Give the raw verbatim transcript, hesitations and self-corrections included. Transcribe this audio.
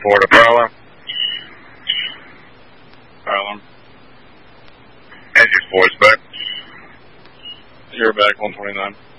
four to Prowler. Prowler. Engine four is back. You're back, one twenty-nine.